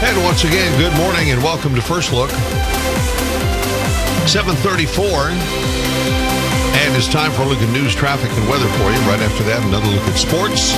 And once again, good morning and welcome to First Look. 7:34. And it's time for a look at news, traffic, and weather for you. Right after that, another look at sports.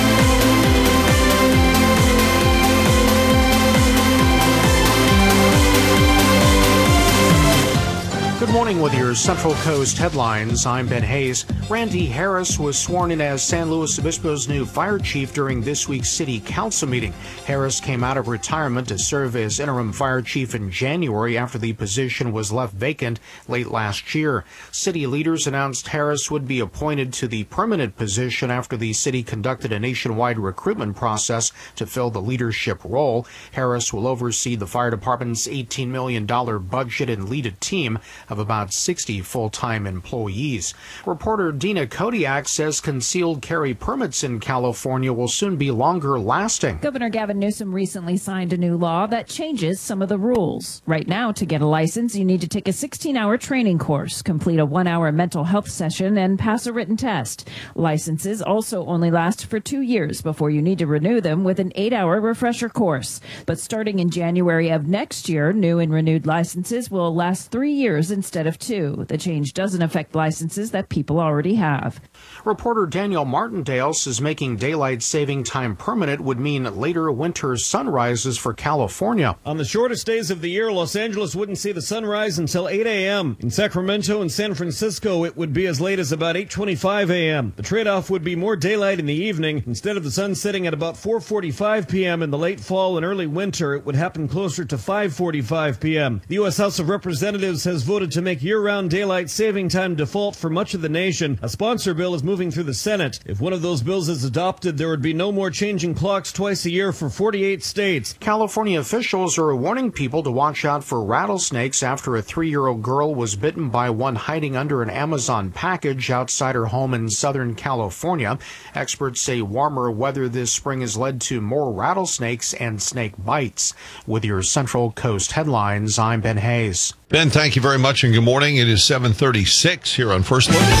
Good morning with your Central Coast headlines. I'm Ben Hayes. Randy Harris was sworn in as San Luis Obispo's new fire chief during this week's city council meeting. Harris came out of retirement to serve as interim fire chief in January after the position was left vacant late last year. City leaders announced Harris would be appointed to the permanent position after the city conducted a nationwide recruitment process to fill the leadership role. Harris will oversee the fire department's $18 million budget and lead a team of about 60 full-time employees. Reporter Dina Kodiak says concealed carry permits in California will soon be longer lasting. Governor Gavin Newsom recently signed a new law that changes some of the rules. Right now, to get a license, you need to take a 16-hour training course, complete a 1-hour mental health session, and pass a written test. Licenses also only last for 2 years before you need to renew them with an 8-hour refresher course. But starting in January of next year, new and renewed licenses will last 3 years instead of 2. The change doesn't affect licenses that people already have. Reporter Daniel Martindale says making daylight saving time permanent would mean later winter sunrises for California. On the shortest days of the year, Los Angeles wouldn't see the sunrise until 8 a.m. In Sacramento and San Francisco, it would be as late as about 8:25 a.m. The trade-off would be more daylight in the evening. Instead of the sun setting at about 4:45 p.m. in the late fall and early winter, it would happen closer to 5:45 p.m. The U.S. House of Representatives has voted to make year-round daylight saving time default for much of the nation. A sponsor bill is moving through the Senate. If one of those bills is adopted, there would be no more changing clocks twice a year for 48 states. California officials are warning people to watch out for rattlesnakes after a 3-year-old girl was bitten by one hiding under an Amazon package outside her home in Southern California. Experts say warmer weather this spring has led to more rattlesnakes and snake bites. With your Central Coast headlines, I'm Ben Hayes. Ben, thank you very much and good morning. It is 7:36 here on First Look.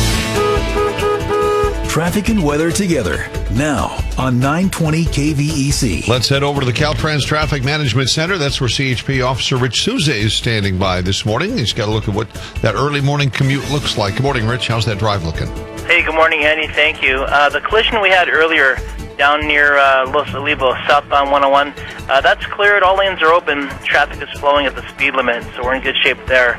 Traffic and weather together now on 920 KVEC. Let's head over to the Caltrans Traffic Management Center. That's where CHP Officer Rich Souza is standing by this morning. He's got to look at what that early morning commute looks like. Good morning, Rich. How's that drive looking? Hey, good morning, Andy. Thank you. The collision we had earlier down near Los Olivos, southbound 101, that's cleared. All lanes are open. Traffic is flowing at the speed limit, so we're in good shape there.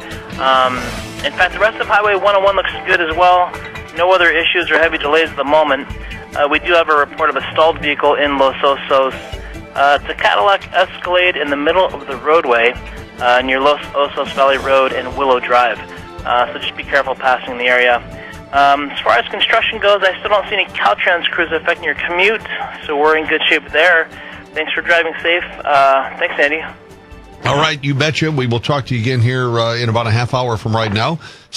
In fact, the rest of Highway 101 looks good as well. No other issues or heavy delays at the moment. We do have a report of a stalled vehicle in Los Osos. It's a Cadillac Escalade in the middle of the roadway near Los Osos Valley Road and Willow Drive. So just be careful passing the area. As far as construction goes, I still don't see any Caltrans crews affecting your commute, so we're in good shape there. Thanks for driving safe. Thanks, Andy. All right, you betcha. We will talk to you again here in about a half hour from right now.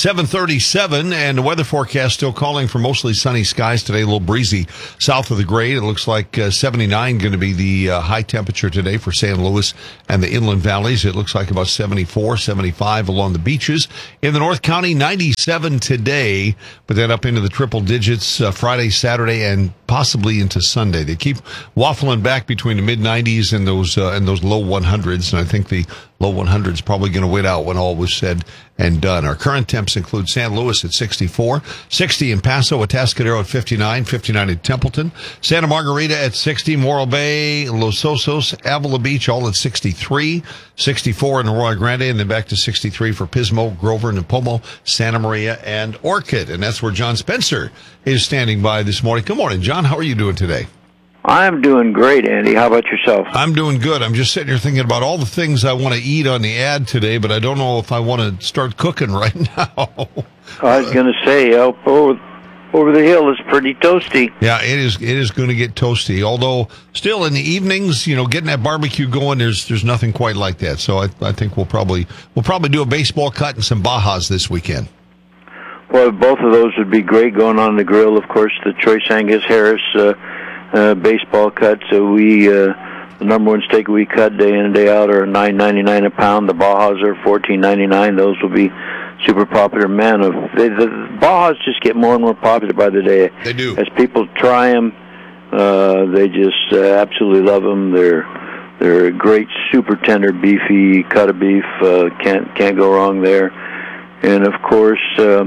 7:37, and the weather forecast still calling for mostly sunny skies today, a little breezy south of the grade. It looks like 79 going to be the high temperature today for San Luis and the inland valleys. It looks like about 74, 75 along the beaches. In the North County, 97 today, but then up into the triple digits Friday, Saturday, and possibly into Sunday. They keep waffling back between the mid-90s and those low 100s, and I think the low 100s probably going to win out when all was said and done. Our current temps include San Luis at 64, 60 in Paso, Atascadero at 59, 59 in Templeton, Santa Margarita at 60, Morro Bay, Los Osos, Avila Beach, all at 63, 64 in Arroyo Grande, and then back to 63 for Pismo, Grover, Nipomo, Santa Maria, and Orchid. And that's where John Spencer is standing by this morning. Good morning, John. How are you doing today? I'm doing great, Andy. How about yourself? I'm doing good. I'm just sitting here thinking about all the things I want to eat on the ad today, but I don't know if I want to start cooking right now. I was going to say, over the hill is pretty toasty. Yeah, it is going to get toasty. Although still in the evenings, getting that barbecue going, there's nothing quite like that. So I think we'll probably do a baseball cut and some Bajas this weekend. Well, both of those would be great going on the grill. Of course, the Choice Angus Harris baseball cut. So the number one steak we cut day in and day out are $9.99 a pound. The Bajas are $14.99. Those will be super popular. Man, the Bajas just get more and more popular by the day. They do. As people try them, they just absolutely love them. They're They're a great, super tender, beefy cut of beef. Can't go wrong there. And of course,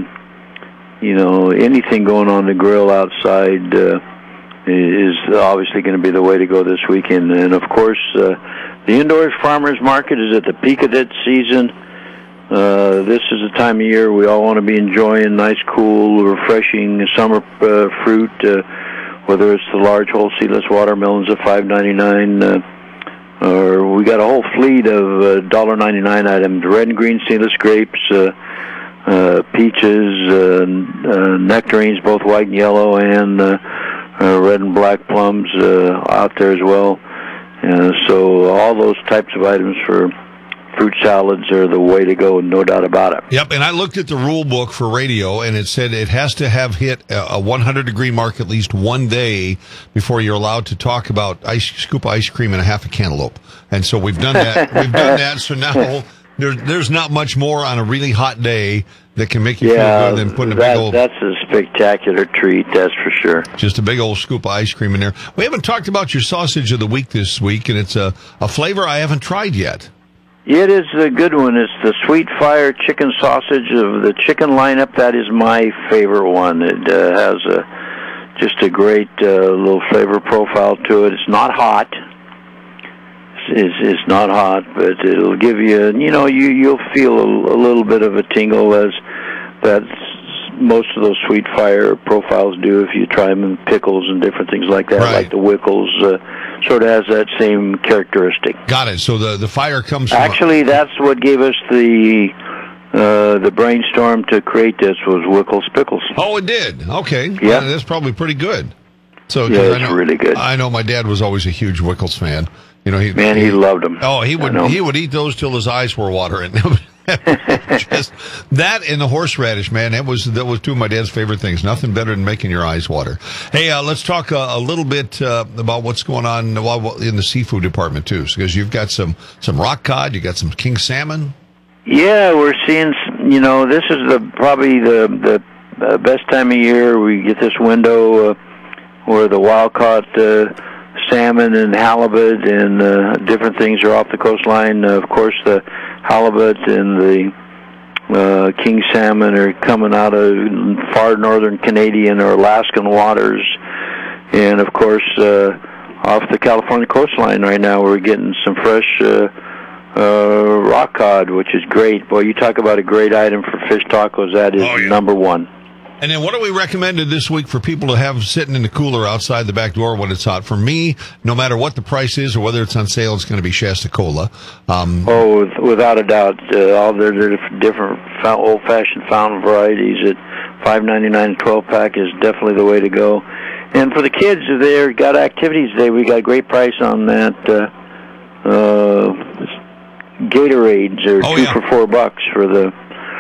anything going on the grill outside is obviously going to be the way to go this weekend. And of course, the indoors farmers market is at the peak of its season. This is the time of year we all want to be enjoying nice, cool, refreshing summer fruit. Whether it's the large whole seedless watermelons at $5.99. Or we got a whole fleet of $1.99 items: red and green seedless grapes, peaches, nectarines, both white and yellow, and red and black plums out there as well. So all those types of items for fruit salads are the way to go, no doubt about it. Yep, and I looked at the rule book for radio, and it said it has to have hit a 100-degree mark at least one day before you're allowed to talk about scoop of ice cream and a half a cantaloupe. And so we've done that. So now there's not much more on a really hot day that can make you feel good than putting a big old... That's a spectacular treat, that's for sure. Just a big old scoop of ice cream in there. We haven't talked about your sausage of the week this week, and it's a flavor I haven't tried yet. It is a good one. It's the Sweet Fire chicken sausage of the chicken lineup. That is my favorite one. It has just a great little flavor profile to it. It's not hot. It's not hot, but it'll give you, you'll feel a little bit of a tingle, as that's most of those Sweet Fire profiles do if you try them in pickles and different things like that, like the Wickles. Sort of has that same characteristic. Got it. So the fire comes from... Actually, that's what gave us the brainstorm to create this, was Wickles Pickles. Oh, it did? Okay. Yeah. Well, that's probably pretty good. So, yeah, it's really good. I know my dad was always a huge Wickles fan. He loved them. Oh, he would eat those till his eyes were watering. Just that and the horseradish, man. That was two of my dad's favorite things. Nothing better than making your eyes water. Hey, let's talk a little bit about what's going on in the seafood department too, because you've got some rock cod, you got some king salmon. Yeah, we're seeing. This is probably the best time of year. We get this window where the wild caught salmon and halibut and different things are off the coastline. Of course, the halibut and the king salmon are coming out of far northern Canadian or Alaskan waters. And, of course, off the California coastline right now, we're getting some fresh rock cod, which is great. Boy, you talk about a great item for fish tacos. That is number one. And then what do we recommended this week for people to have sitting in the cooler outside the back door when it's hot? For me, no matter what the price is or whether it's on sale, it's going to be Shasta Cola. Without a doubt. All their different old-fashioned fountain varieties at $5.99 a 12-pack is definitely the way to go. And for the kids, they've got activities today. We got a great price on that. Gatorades are $2 for $4 for the...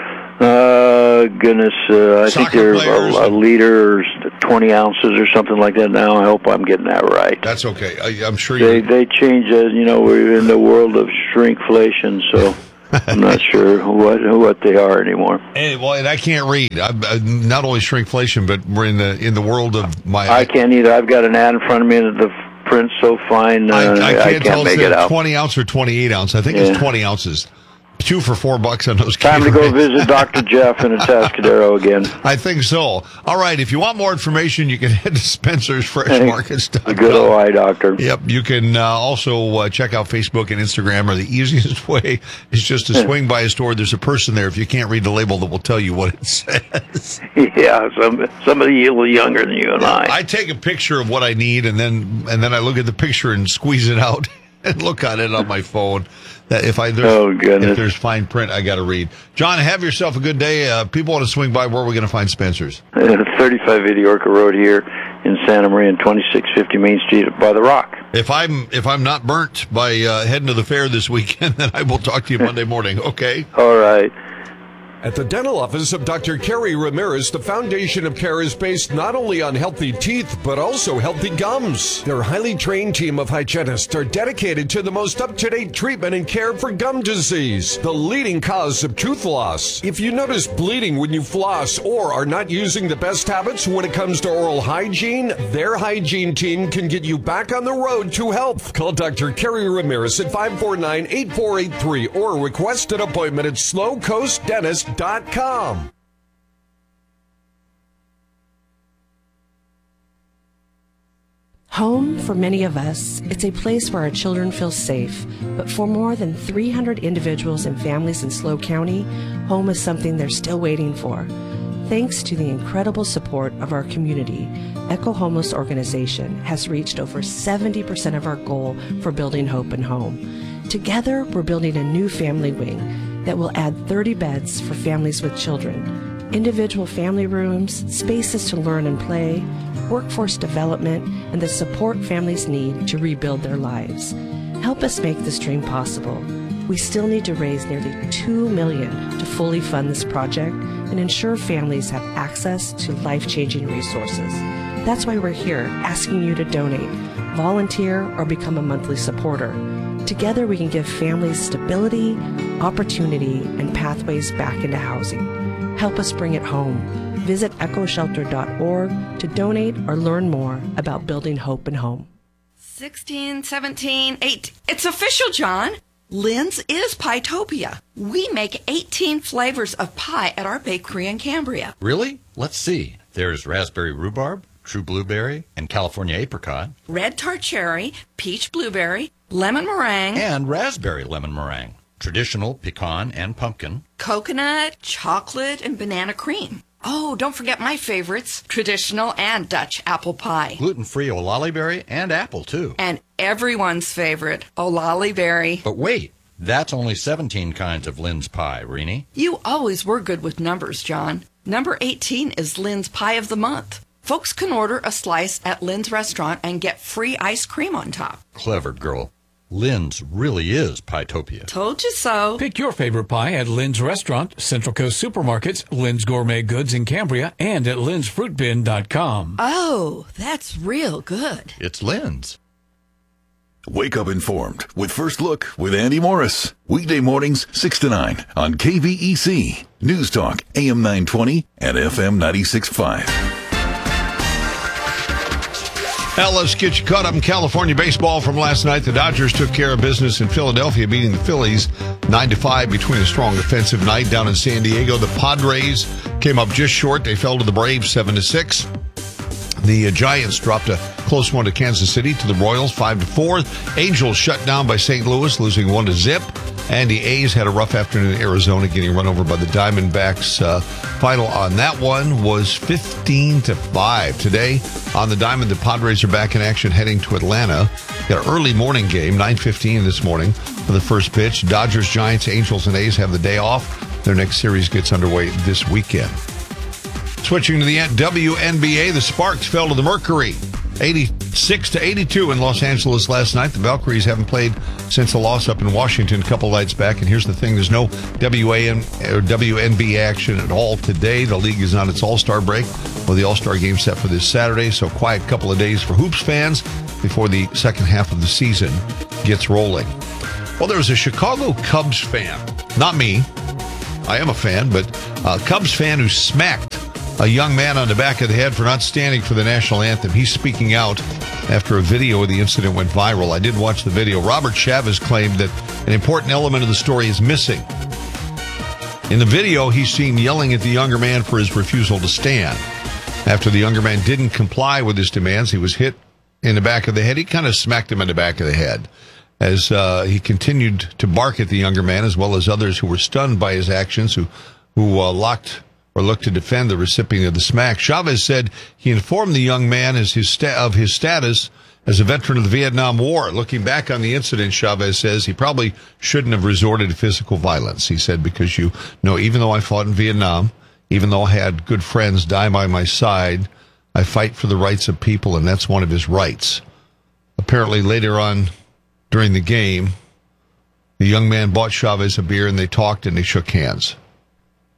I think they're a liter or 20 ounces or something like that now. I hope I'm getting that right. That's okay. I'm sure they change it. We're in the world of shrinkflation, so I'm not sure what they are anymore. And I can't read. I'm not only shrinkflation, but we're in the world of my... I can't either. I've got an ad in front of me, and the print's so fine, I can't make it out. 20 ounce or 28 ounce. I think it's 20 ounces. $2 for $4 on those. Time to go visit Dr. Jeff in Atascadero again. I think so. All right. If you want more information, you can head to SpencersFreshMarkets.com. The good old eye doctor. Yep. You can also check out Facebook and Instagram, or the easiest way is just to swing by a store. There's a person there, if you can't read the label, that will tell you what it says. Yeah. Somebody a little younger than you and I. I take a picture of what I need, and then I look at the picture and squeeze it out and look at it on my phone. That if there's fine print, I got to read. John, have yourself a good day. People want to swing by. Where are we going to find Spencer's? 3580 Orca Road here in Santa Maria, and 2650 Main Street by the Rock. If I'm not burnt by heading to the fair this weekend, then I will talk to you Monday morning. Okay. All right. At the dental office of Dr. Kerry Ramirez, the foundation of care is based not only on healthy teeth, but also healthy gums. Their highly trained team of hygienists are dedicated to the most up-to-date treatment and care for gum disease, the leading cause of tooth loss. If you notice bleeding when you floss or are not using the best habits when it comes to oral hygiene, their hygiene team can get you back on the road to health. Call Dr. Kerry Ramirez at 549-8483 or request an appointment at slowcoastdentist.com. Home, for many of us, it's a place where our children feel safe. But for more than 300 individuals and families in SLO County, home is something they're still waiting for. Thanks to the incredible support of our community, Echo Homeless Organization has reached over 70% of our goal for building hope and home. Together, we're building a new family wing that will add 30 beds for families with children, individual family rooms, spaces to learn and play, workforce development, and the support families need to rebuild their lives. Help us make this dream possible. We still need to raise nearly $2 million to fully fund this project and ensure families have access to life-changing resources. That's why we're here asking you to donate, volunteer, or become a monthly supporter. Together we can give families stability, opportunity, and pathways back into housing. Help us bring it home. Visit echoshelter.org to donate or learn more about building hope and home. 16, 17, 8. It's official, John. Lynn's is Pietopia. We make 18 flavors of pie at our bakery in Cambria. Really? Let's see. There's raspberry rhubarb, true blueberry, and California apricot. Red tart cherry, peach blueberry, lemon meringue. And raspberry lemon meringue. Traditional pecan and pumpkin. Coconut, chocolate, and banana cream. Oh, don't forget my favorites, traditional and Dutch apple pie. Gluten-free olali berry and apple, too. And everyone's favorite, olali berry. But wait, that's only 17 kinds of Lynn's pie, Rini. You always were good with numbers, John. Number 18 is Lynn's Pie of the Month. Folks can order a slice at Lynn's restaurant and get free ice cream on top. Clever girl. Lynn's really is Pietopia. Told you so. Pick your favorite pie at Lynn's Restaurant, Central Coast Supermarkets, Lynn's Gourmet Goods in Cambria, and at lynn'sfruitbin.com. Oh, that's real good. It's Lynn's. Wake up informed with First Look with Andy Morris. Weekday mornings 6 to 9 on KVEC. News Talk, AM 920 and FM 96.5. Now let's get you caught up in California baseball from last night. The Dodgers took care of business in Philadelphia, beating the Phillies 9-5 between a strong defensive night down in San Diego. The Padres came up just short. They fell to the Braves 7-6. The Giants dropped a close one to Kansas City, to the Royals 5-4. Angels shut down by St. Louis, losing 1-0. And the A's had a rough afternoon in Arizona, getting run over by the Diamondbacks. Final on that one was 15-5. Today on the Diamond, the Padres are back in action heading to Atlanta. Got an early morning game, 9:15 this morning for the first pitch. Dodgers, Giants, Angels, and A's have the day off. Their next series gets underway this weekend. Switching to the WNBA, the Sparks fell to the Mercury, 86-82 in Los Angeles last night. The Valkyries haven't played since the loss up in Washington a couple nights back. And here's the thing, there's no WNBA action at all today. The league is on its All-Star break, with the All-Star game set for this Saturday. So quiet couple of days for Hoops fans before the second half of the season gets rolling. Well, there was a Chicago Cubs fan, not me, I am a fan, but a Cubs fan who smacked a young man on the back of the head for not standing for the national anthem. He's speaking out after a video of the incident went viral. I did watch the video. Robert Chavez claimed that an important element of the story is missing. In the video, he's seen yelling at the younger man for his refusal to stand. After the younger man didn't comply with his demands, he was hit in the back of the head. He kind of smacked him in the back of the head as he continued to bark at the younger man, as well as others who were stunned by his actions, who looked to defend the recipient of the smack. Chavez said he informed the young man of his status as a veteran of the Vietnam War. Looking back on the incident, Chavez says he probably shouldn't have resorted to physical violence. He said, because even though I fought in Vietnam, even though I had good friends die by my side, I fight for the rights of people, and that's one of his rights. Apparently later on during the game, the young man bought Chavez a beer, and they talked and they shook hands.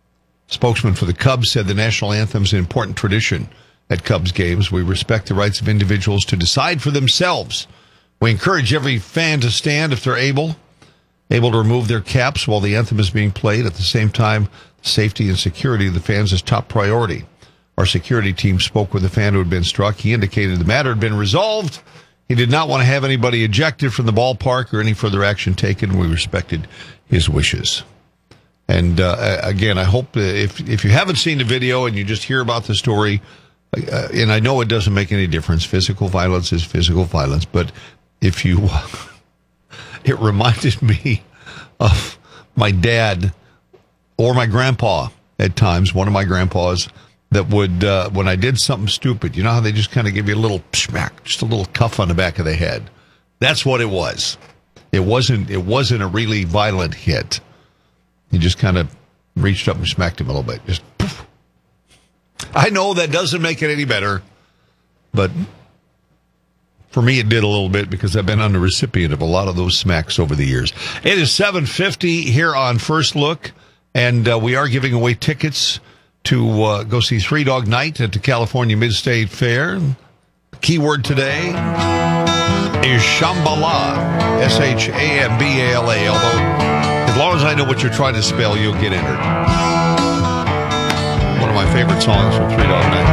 Spokesman for the Cubs said the national anthem is an important tradition at Cubs games. We respect the rights of individuals to decide for themselves. We encourage every fan to stand if they're able to remove their caps while the anthem is being played. At the same time, safety and security of the fans is top priority. Our security team spoke with a fan who had been struck. He indicated the matter had been resolved. He did not want to have anybody ejected from the ballpark or any further action taken. We respected his wishes. And again, I hope if you haven't seen the video and you just hear about the story, and I know it doesn't make any difference. Physical violence is physical violence. But if you, it reminded me of my dad or my grandpa at times, one of my grandpas, that would, when I did something stupid, you know how they just kind of give you a little smack, just a little cuff on the back of the head. That's what it was. It wasn't a really violent hit. He just kind of reached up and smacked him a little bit. Just poof. I know that doesn't make it any better, but for me it did a little bit because I've been on the recipient of a lot of those smacks over the years. It is 7:50 here on First Look, and we are giving away tickets to go see Three Dog Night at the California Mid-State Fair. The keyword today is Shambhala, Shambala, although as long as I know what you're trying to spell, you'll get entered. One of my favorite songs from Three Dog Night.